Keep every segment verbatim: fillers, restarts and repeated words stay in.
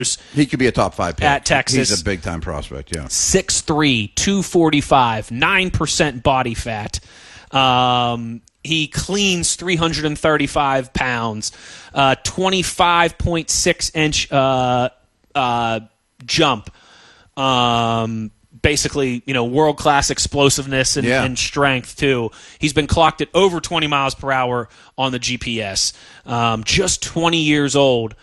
He could be a top five pick. At Texas. He's a big-time prospect, yeah. six three, two forty-five, nine percent body fat. Um, he cleans three hundred thirty-five pounds, uh, twenty-five point six inch uh, uh, jump. Um, basically, you know, world-class explosiveness and, yeah. and strength, too. He's been clocked at over twenty miles per hour on the G P S. Um, just twenty years old.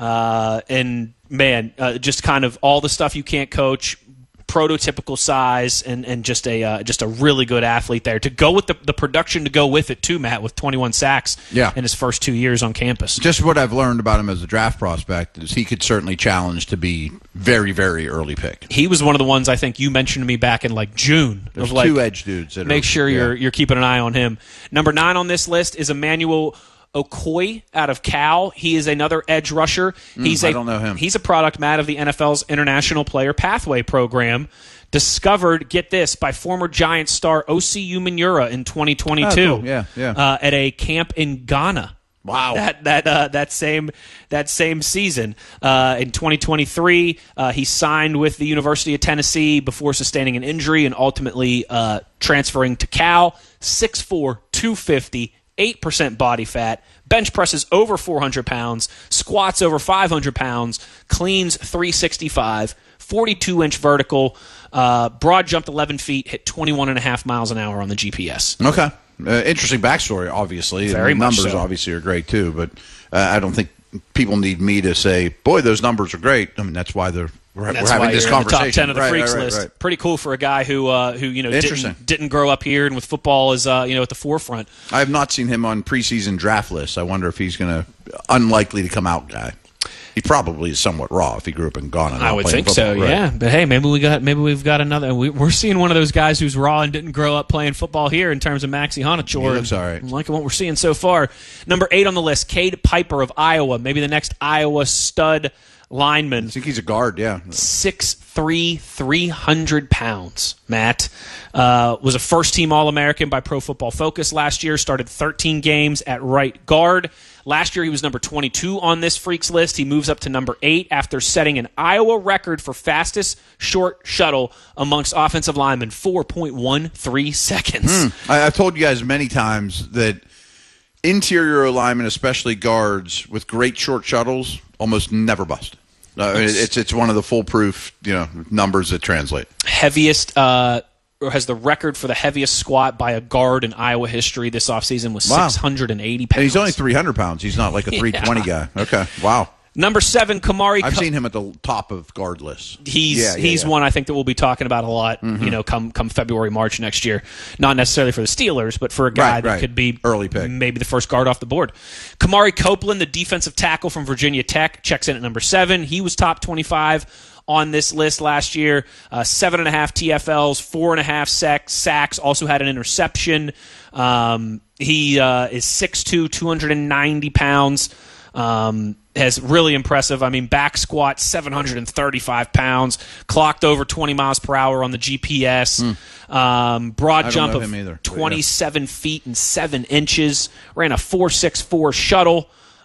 Uh, and, man, uh, just kind of all the stuff you can't coach, prototypical size, and, and just a uh, just a really good athlete there. To go with the, the production to go with it, too, Matt, with twenty-one sacks yeah. in his first two years on campus. Just what I've learned about him as a draft prospect is he could certainly challenge to be very, very early pick. He was one of the ones I think you mentioned to me back in, like, June. There's of, like, two edge dudes. That make are, sure yeah. you're you're keeping an eye on him. Number nine on this list is Emmanuel Okoye out of Cal. He is another edge rusher. He's mm, a, I don't know him. He's a product, Matt, of the N F L's International Player Pathway Program, discovered, get this, by former Giants star O C Umenyiora in twenty twenty-two. Oh, cool. Yeah, yeah. Uh, at a camp in Ghana. Wow. That that uh, that same that same season uh, in twenty twenty-three, uh, he signed with the University of Tennessee before sustaining an injury and ultimately uh, transferring to Cal. six four, two fifty, eight percent body fat, bench presses over four hundred pounds, squats over five hundred pounds, cleans three sixty-five, forty-two inch vertical, uh, broad jumped eleven feet, hit twenty-one and a half miles an hour on the G P S. Okay. Uh, interesting backstory, obviously. Very and much numbers so. obviously are great, too, but uh, I don't think people need me to say, boy, those numbers are great. I mean, that's why they're we're, That's we're having why this you're in the conversation. top ten of the right, freaks right, right, list. right. Pretty cool for a guy who uh, who you know Interesting. didn't, didn't grow up here and with football is uh, you know at the forefront. I have not seen him on preseason draft lists. I wonder if he's going to unlikely to come out guy. He probably is somewhat raw if he grew up in Ghana. I would think football, so, right. yeah. But hey, maybe we got maybe we've got another. We, we're seeing one of those guys who's raw and didn't grow up playing football here in terms of Maxie Honachor. He looks all right. I'm liking what we're seeing so far. Number eight on the list, Cade Piper of Iowa, maybe the next Iowa stud lineman. I think he's a guard, yeah. six three, three hundred pounds, Matt. Uh, was a first-team All-American by Pro Football Focus last year, started thirteen games at right guard. Last year he was number twenty-two on this freaks list. He moves up to number eight after setting an Iowa record for fastest short shuttle amongst offensive linemen, four point one three seconds. Mm. I, I've told you guys many times that interior linemen, especially guards, with great short shuttles, almost never bust. Uh, I mean, it's it's one of the foolproof you know numbers that translate. Heaviest, uh, or has the record for the heaviest squat by a guard in Iowa history this offseason was Wow. six hundred eighty pounds. And he's only three hundred pounds. He's not like a three twenty Yeah. guy. Okay, wow. Number seven, Kamari. I've Co- seen him at the top of guard lists. He's Yeah, yeah, he's yeah. one I think that we'll be talking about a lot. Mm-hmm. You know, come come February, March next year. Not necessarily for the Steelers, but for a guy Right, that right. could be Early pick. maybe the first guard off the board. Kamari Copeland, the defensive tackle from Virginia Tech, checks in at number seven. He was top twenty-five on this list last year. Uh, seven and a half T F Ls, four and a half sacks. Sacks. Also had an interception. Um, he uh, is six two, two hundred ninety pounds. Um, has really impressive. I mean, back squat, seven hundred thirty-five pounds, clocked over twenty miles per hour on the G P S. Mm. Um, broad I don't jump know of him either, but twenty-seven feet and seven inches. Ran a four six four shuttle.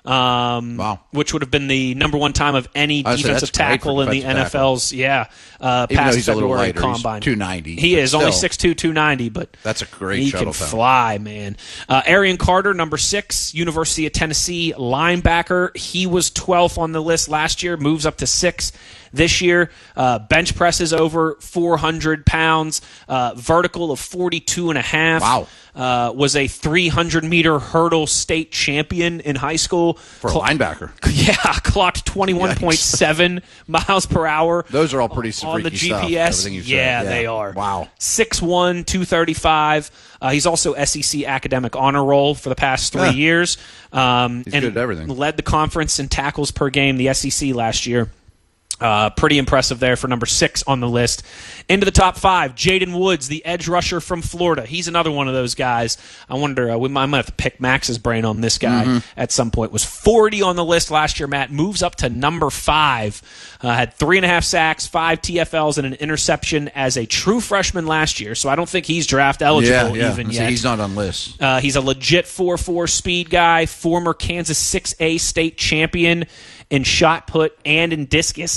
Um, Wow. Which would have been the number one time of any I would say defensive that's great tackle for in the defensive N F L's, yeah, uh, Even though past he's a little February lighter, combine. he's two ninety. He but is only still, six two, two ninety, but That's a great he shuttle can time. fly, man. Uh, Arian Carter, number six, University of Tennessee linebacker. He was twelfth on the list last year, moves up to six this year. Uh, bench presses over four hundred pounds, uh, vertical of forty-two and a half. Wow. Uh, was a three hundred meter hurdle state champion in high school. For a linebacker. Yeah, clocked twenty-one point seven miles per hour. Those are all pretty on the freaky G P S. Stuff, everything you've yeah, said. Yeah, they are. Wow. six one, two thirty-five. Uh, he's also S E C academic honor roll for the past three Huh. years. Um, He's and good at everything. Led the conference in tackles per game, the S E C last year. Uh, pretty impressive there for number six on the list. Into the top five, Jaden Woods, the edge rusher from Florida. He's another one of those guys. I wonder, uh, we might, I might have to pick Max's brain on this guy Mm-hmm. at some point. Was forty on the list last year, Matt. Moves up to number five. Uh, had three and a half sacks, five T F Ls, and an interception as a true freshman last year. So I don't think he's draft eligible yeah, yeah. even See, yet. he's not on lists. Uh, he's a legit four four speed guy, former Kansas six A state champion, in shot put and in discus.